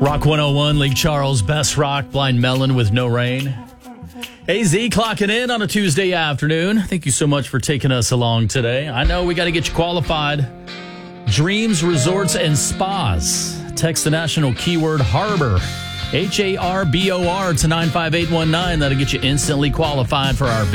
Rock 101, Lake Charles, Best Rock, Blind Melon with No Rain. AZ clocking in on a Tuesday afternoon. Thank you so much for taking us along today. I know we got to get you qualified. Dreams, Resorts, and Spas. Text the national keyword HARBOR, HARBOR to 95819. That'll get you instantly qualified for our